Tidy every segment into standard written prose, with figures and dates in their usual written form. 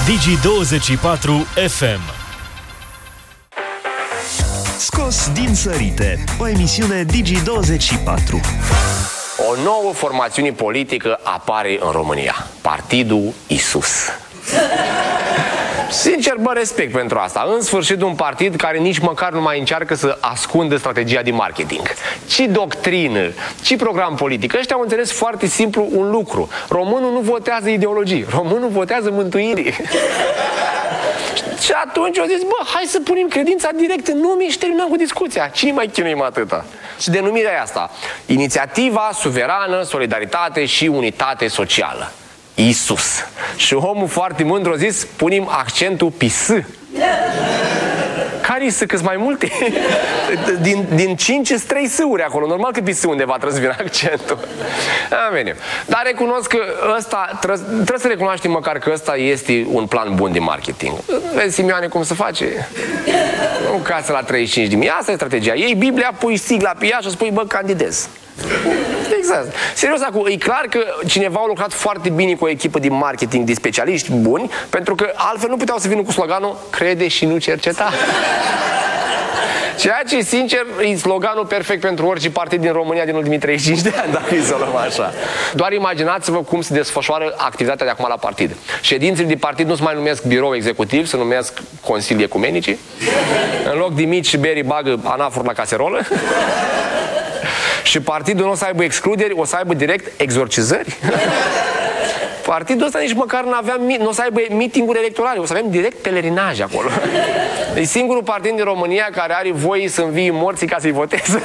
Digi24 FM. Scos din sărite, o emisiune Digi24. O nouă formațiune politică apare în România. Partidul Isus. Sincer, respect pentru asta. În sfârșit, un partid care nici măcar nu mai încearcă să ascundă strategia de marketing. Ci doctrină, ci program politic. Ăștia au înțeles foarte simplu un lucru. Românul nu votează ideologii. Românul votează mântuire. Și atunci au zis, hai să punem credința direct în nume și terminăm cu discuția. Cine mai chinuim atâta? Și denumirea e asta: Inițiativa Suverană, Solidaritate și Unitate Socială. Isus. Și omul foarte mândru a zis, punem accentul pe S. Care-i S? Câți mai multe? Din 5 sunt 3 S-uri acolo. Normal că pe S undeva trebuie să vină accentul. Bine. Dar recunosc că ăsta, trebuie să recunoaștem măcar că ăsta este un plan bun de marketing. Vezi, Simioane, cum se face? O casă la 35.000. Asta e strategia. Iei Biblia, pui sigla pe ea și spui, candidez. Exact. Serios, acum, e clar că cineva a lucrat foarte bine cu o echipă de marketing, de specialiști buni, pentru că altfel nu puteau să vină cu sloganul crede și nu cerceta. Ceea ce, sincer, e sloganul perfect pentru orice partid din România din ultimii 35 de ani, dacă îi să luăm așa. Doar imaginați-vă cum se desfășoară activitatea de acum la partid. Ședințele de partid nu se mai numesc birou executiv, se numesc consilii ecumenici. În loc de mici și beri bagă anafor la caserolă. Și partidul nu o să aibă excluderi, o să aibă direct exorcizări. Partidul ăsta nici măcar nu o să aibă mitinguri electorale, o să avem direct pelerinaje acolo. E singurul partid din România care are voie să învie morții ca să-i voteze.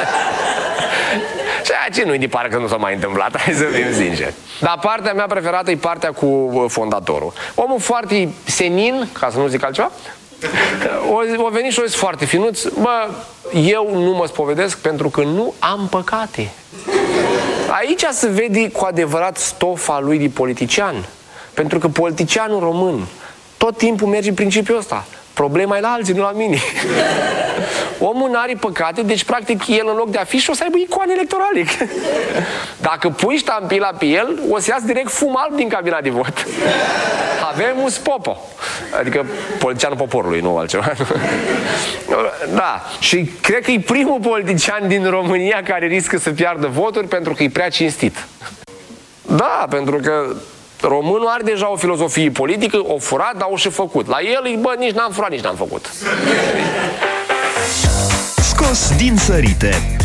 Ceea ce nu-i de parcă că nu s-a mai întâmplat, hai să fim sinceri. Dar partea mea preferată e partea cu fondatorul. Omul foarte senin, ca să nu zic altceva, o venit și o zis foarte finuț, eu nu mă spovedesc pentru că nu am păcate. Aici se vede cu adevărat stofa lui de politician. Pentru că politicianul român tot timpul merge în principiul ăsta. Problema e la alții, nu la mine. Omul n-are păcate, deci practic el în loc de afiș o să aibă icoane electorale. Dacă pui ștampila pe el, o să iasă direct fum alb din cabina de vot. Avem un Popo. Adică politicianul poporului, nu altceva. Da. Și cred că e primul politician din România care riscă să piardă voturi pentru că e prea cinstit. Da, pentru că românul are deja o filozofie politică, o furat, dar o și făcut. La el, nici n-am furat, nici n-am făcut. Scos din sărite,